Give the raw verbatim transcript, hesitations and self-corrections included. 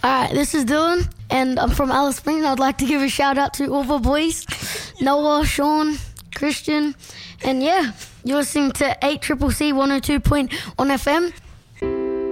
All right, this is Dylan, and I'm from Alice Springs. I'd like to give a shout out to all the boys, Noah, Sean, Christian, and yeah, you're listening to eight C C C one oh two point one F M.